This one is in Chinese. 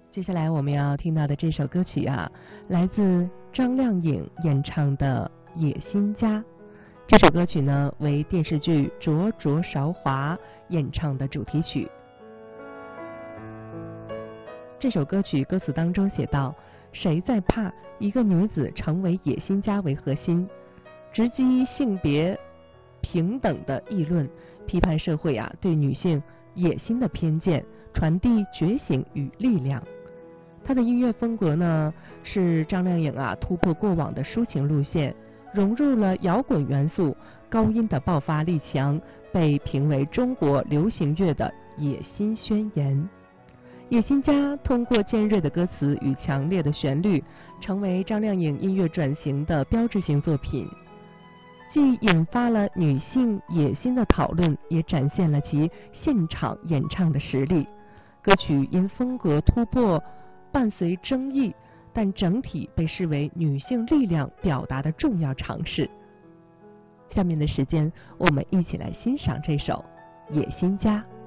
接下来我们要听到的这首歌曲啊，来自张靓颖演唱的《野心家》。这首歌曲呢，为电视剧《灼灼韶华》演唱的主题曲。这首歌曲歌词当中写道：谁在怕一个女子成为野心家为核心，直击性别平等的议论，批判社会对女性野心的偏见，传递觉醒与力量。他的音乐风格呢，是张靓颖突破过往的抒情路线，融入了摇滚元素，高音的爆发力强，被评为中国流行乐的野心宣言。野心家通过尖锐的歌词与强烈的旋律，成为张靓颖音乐转型的标志性作品，既引发了女性野心的讨论，也展现了其现场演唱的实力。歌曲因风格突破伴随争议，但整体被视为女性力量表达的重要尝试。下面的时间，我们一起来欣赏这首《野心家》。